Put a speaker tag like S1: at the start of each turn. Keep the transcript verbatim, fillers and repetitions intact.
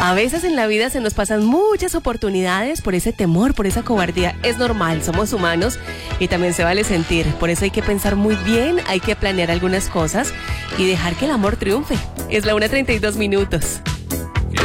S1: A veces en la vida se nos pasan muchas oportunidades por ese temor, por esa cobardía. Es normal, somos humanos y también se vale sentir. Por eso hay que pensar muy bien, hay que planear algunas cosas y dejar que el amor triunfe. Es la una treinta y dos minutos.